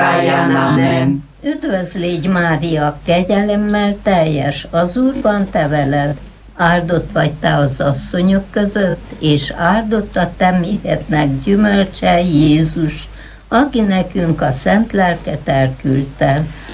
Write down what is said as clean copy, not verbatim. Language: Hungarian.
óráján. Amen. Üdvözl légy, Mária, kegyelemmel teljes, az Úr van te veled. Áldott vagy te az asszonyok között, és áldott a te méhednek gyümölcse, Jézus, aki nekünk a szent lelket elküldte.